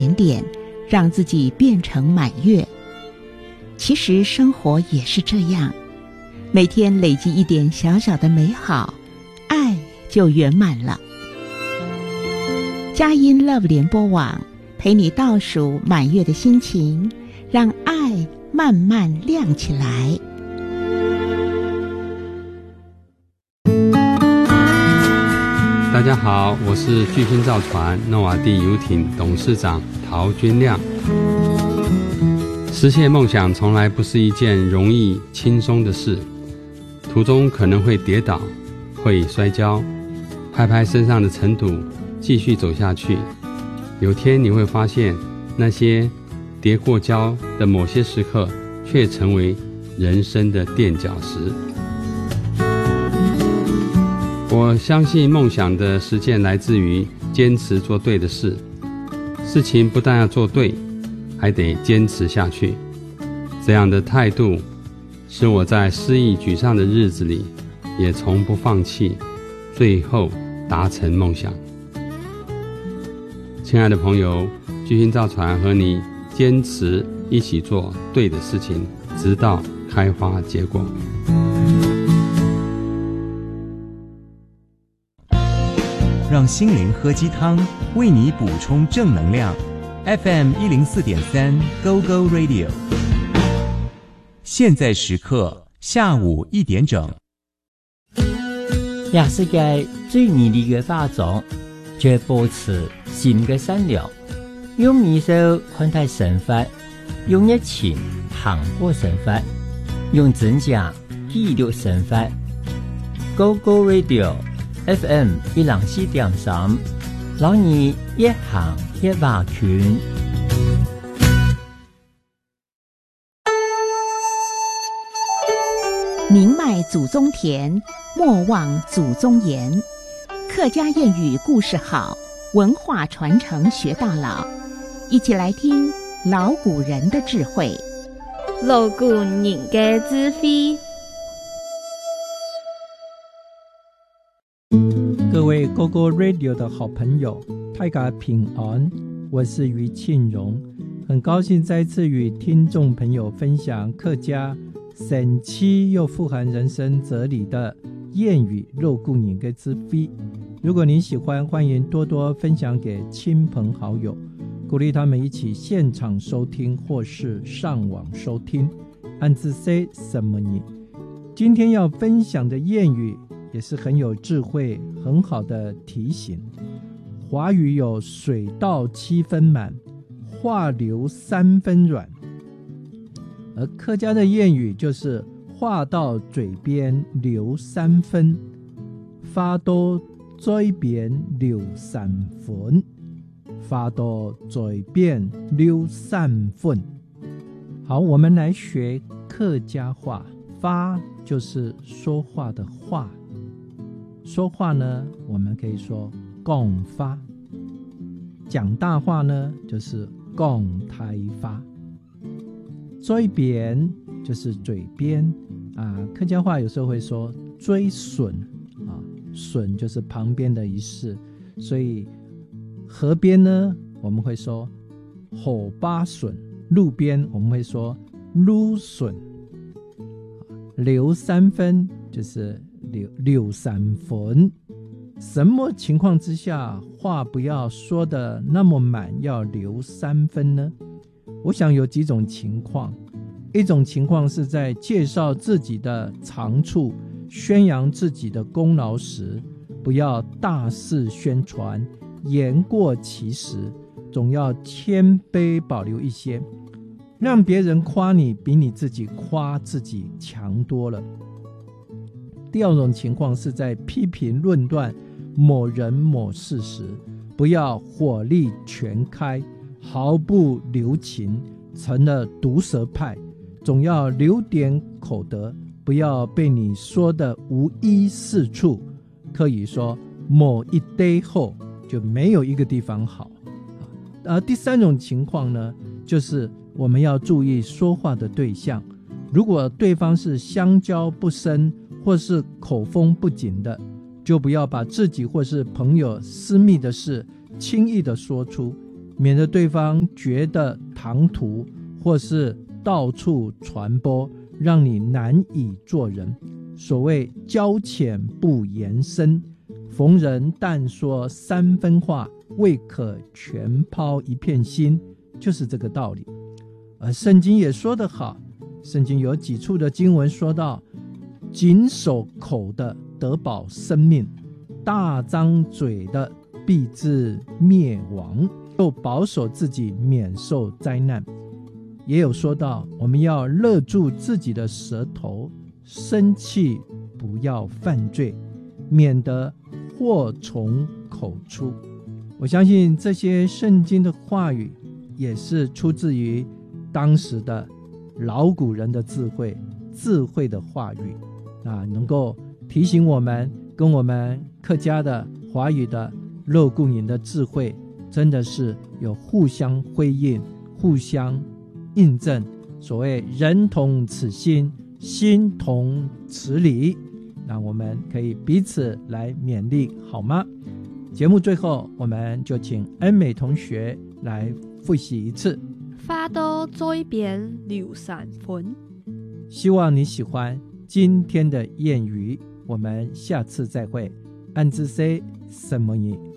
点点，让自己变成满月。其实生活也是这样，每天累积一点小小的美好，爱就圆满了。佳音 Love 联播网陪你倒数满月的心情，让爱慢慢亮起来。 大家好，我是巨星造船诺瓦地游艇董事长陶君亮。实现梦想从来不是一件容易轻松的事，途中可能会跌倒，会摔跤，拍拍身上的尘土，继续走下去。有天你会发现，那些跌过跤的某些时刻，却成为人生的垫脚石。我相信梦想的实践来自于坚持做对的事，事情不但要做对，还得坚持下去。这样的态度使我在失意沮丧的日子里也从不放弃，最后达成梦想。亲爱的朋友，巨星造船和你坚持一起做对的事情，直到开花结果。 让心灵喝鸡汤，为你补充正能量。FM 104.3 Go Go Radio。现在时刻下午1点整。 也世界最美丽的化妆，就保持心的善良，用微笑看待生活，用热情行过生活，用真假记录生活。Go Go Radio FM 104.3，让你一行一瓦圈。 宁迈祖宗田，莫忘祖宗言。客家谚语故事好，文化传承学到老。一起来听老古人的智慧。 老古人的智慧。 各位 GoGo Radio 的好朋友，大家平安，我是于庆荣，很高兴再次与听众朋友分享客家神奇又富含人生哲理的谚语肉骨人的智慧。如果您喜欢，欢迎多多分享给亲朋好友，鼓励他们一起现场收听或是上网收听。安子 say 什么呢？今天要分享的谚语也是很有智慧，很好的提醒。华语有水到7分满，话流3分软，而客家的谚语就是话到嘴边留3分，话到嘴边留3分，话到嘴边留3分。好，我们来学客家话。发就是说话的话，说话呢，我们可以说讲发；讲大话呢，就是讲台发。嘴边就是嘴边啊，客家话有时候会说追笋啊，笋就是旁边的一事，所以河边呢，我们会说火巴笋；路边我们会说路笋。留3分就是留3分。什么情况之下话不要说的那么满，要留3分呢？我想有几种情况。一种情况是在介绍自己的长处，宣扬自己的功劳时，不要大肆宣传，言过其实，总要谦卑保留一些，让别人夸你比你自己夸自己强多了。第二种情况是在批评论断某人某事时，不要火力全开，毫不留情，成了毒舌派，总要留点口德，不要被你说的无一是处，可以说某一堆后就没有一个地方好。而第三种情况呢，就是我们要注意说话的对象，如果对方是相交不深或是口风不紧的，就不要把自己或是朋友私密的事轻易的说出， 免得对方觉得唐突，或是到处传播，让你难以做人。所谓交浅不言深，逢人但说三分话，未可全抛一片心，就是这个道理。而圣经也说得好，圣经有几处的经文说到，谨守口的得保生命，大张嘴的必致灭亡，又保守自己免受灾难。也有说到，我们要勒住自己的舌头，生气不要犯罪，免得祸从口出。我相信这些圣经的话语也是出自于当时的老古人的智慧的话语，能够提醒我们，跟我们客家的华语的肉固营的智慧真的是有互相辉映，互相印证。所谓人同此心，心同此理，那我们可以彼此来勉励，好吗？节目最后，我们就请恩美同学来复习一次。 花多追边柳散魂， 希望你喜欢今天的谚语，我们下次再会。安之 say 什么意？